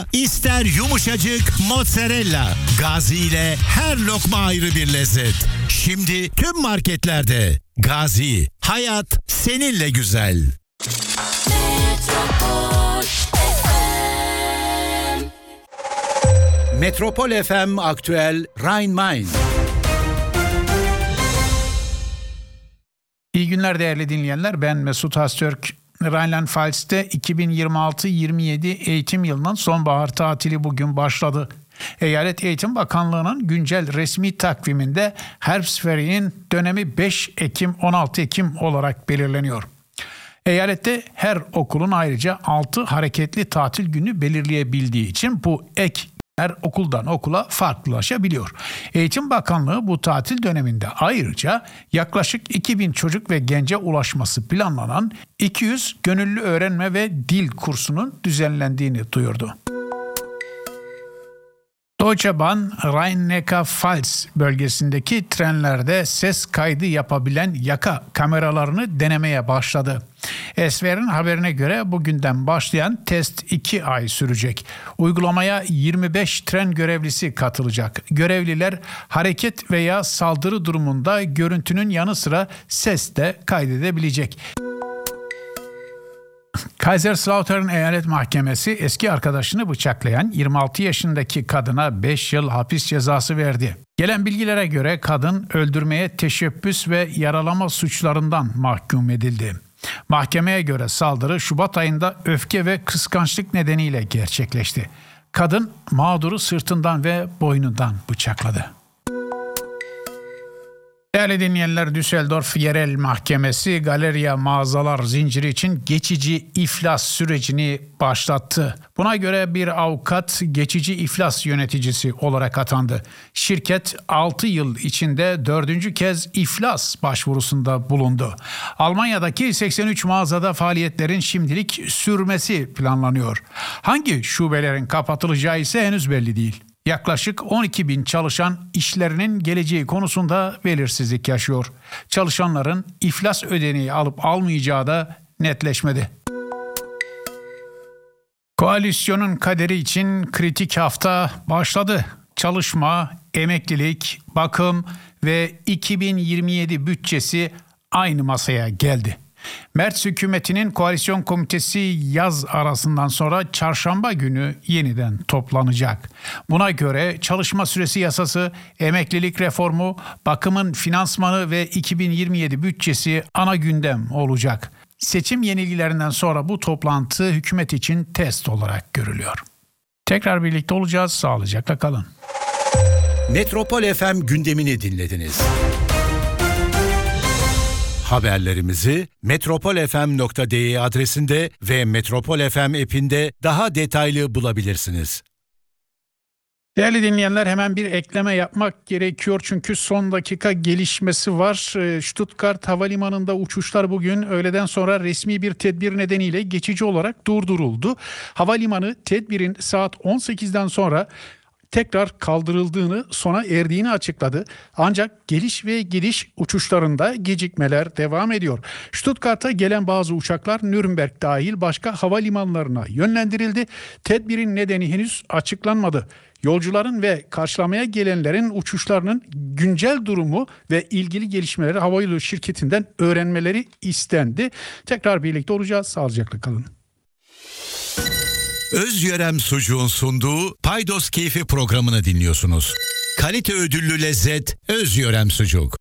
ister yumuşacık mozzarella. Gazi ile her lokma ayrı bir lezzet. Şimdi tüm marketlerde. Gazi, hayat seninle güzel. Metropol FM Aktüel Rhein-Main. İyi günler değerli dinleyenler. Ben Mesut Öztürk. Rheinland-Pfalz'te 2026-27 eğitim yılının sonbahar tatili bugün başladı. Eyalet Eğitim Bakanlığı'nın güncel resmi takviminde Herbstferien dönemi 5 Ekim-16 Ekim olarak belirleniyor. Eyalette her okulun ayrıca 6 hareketli tatil günü belirleyebildiği için bu ek okuldan okula farklılaşabiliyor. Eğitim Bakanlığı bu tatil döneminde ayrıca yaklaşık 2000 çocuk ve gence ulaşması planlanan 200 gönüllü öğrenme ve dil kursunun düzenlendiğini duyurdu. Deutsche Bahn, Rhein-Neckar-Pfalz bölgesindeki trenlerde ses kaydı yapabilen yaka kameralarını denemeye başladı. SVR'ın haberine göre bugünden başlayan test 2 ay sürecek. Uygulamaya 25 tren görevlisi katılacak. Görevliler hareket veya saldırı durumunda görüntünün yanı sıra ses de kaydedebilecek. Kaiserslautern Eyalet Mahkemesi eski arkadaşını bıçaklayan 26 yaşındaki kadına 5 yıl hapis cezası verdi. Gelen bilgilere göre kadın öldürmeye teşebbüs ve yaralama suçlarından mahkum edildi. Mahkemeye göre saldırı Şubat ayında öfke ve kıskançlık nedeniyle gerçekleşti. Kadın mağduru sırtından ve boynundan bıçakladı. Değerli dinleyenler, Düsseldorf Yerel Mahkemesi Galeria mağazalar zinciri için geçici iflas sürecini başlattı. Buna göre bir avukat geçici iflas yöneticisi olarak atandı. Şirket 6 yıl içinde 4. kez iflas başvurusunda bulundu. Almanya'daki 83 mağazada faaliyetlerin şimdilik sürmesi planlanıyor. Hangi şubelerin kapatılacağı ise henüz belli değil. Yaklaşık 12 bin çalışan işlerinin geleceği konusunda belirsizlik yaşıyor. Çalışanların iflas ödeneği alıp almayacağı da netleşmedi. Koalisyonun kaderi için kritik hafta başladı. Çalışma, emeklilik, bakım ve 2027 bütçesi aynı masaya geldi. Merz hükümetinin koalisyon komitesi yaz arasından sonra çarşamba günü yeniden toplanacak. Buna göre çalışma süresi yasası, emeklilik reformu, bakımın finansmanı ve 2027 bütçesi ana gündem olacak. Seçim yenilgilerinden sonra bu toplantı hükümet için test olarak görülüyor. Tekrar birlikte olacağız. Sağlıcakla kalın. Metropol FM gündemini dinlediniz. Haberlerimizi metropolfm.de adresinde ve Metropol FM app'inde daha detaylı bulabilirsiniz. Değerli dinleyenler, hemen bir ekleme yapmak gerekiyor çünkü son dakika gelişmesi var. Stuttgart Havalimanı'nda uçuşlar bugün öğleden sonra resmi bir tedbir nedeniyle geçici olarak durduruldu. Havalimanı tedbirin saat 18'den sonra tekrar kaldırıldığını, sona erdiğini açıkladı. Ancak geliş ve gidiş uçuşlarında gecikmeler devam ediyor. Stuttgart'a gelen bazı uçaklar Nürnberg dahil başka havalimanlarına yönlendirildi. Tedbirin nedeni henüz açıklanmadı. Yolcuların ve karşılamaya gelenlerin uçuşlarının güncel durumu ve ilgili gelişmeleri havayolu şirketinden öğrenmeleri istendi. Tekrar birlikte olacağız. Sağlıcakla kalın. Özyörem Sucuğun sunduğu Paydos Keyfi programını dinliyorsunuz. Kalite ödüllü lezzet Özyörem Sucuk.